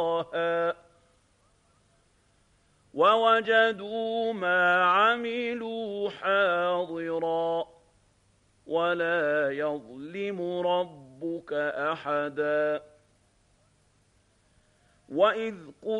ووجدوا ما عملوا حاضرا ولا يظلم ربك أحدا وإذ